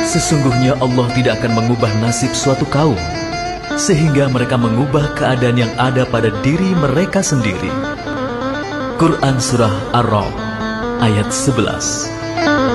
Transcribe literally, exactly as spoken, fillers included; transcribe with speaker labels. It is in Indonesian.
Speaker 1: Sesungguhnya Allah tidak akan mengubah nasib suatu kaum sehingga mereka mengubah keadaan yang ada pada diri mereka sendiri. Quran Surah Ar-Ra'd ayat sebelas.